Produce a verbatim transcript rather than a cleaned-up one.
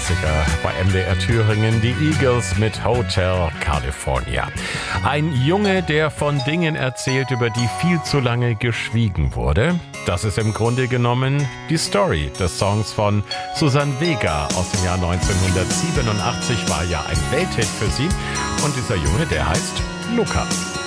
Klassiker bei M D R Thüringen, die Eagles mit Hotel California. Ein Junge, der von Dingen erzählt, über die viel zu lange geschwiegen wurde. Das ist im Grunde genommen die Story des Songs von Suzanne Vega aus dem Jahr neunzehnhundertsiebenundachtzig, war ja ein Welthit für sie. Und dieser Junge, der heißt Luca.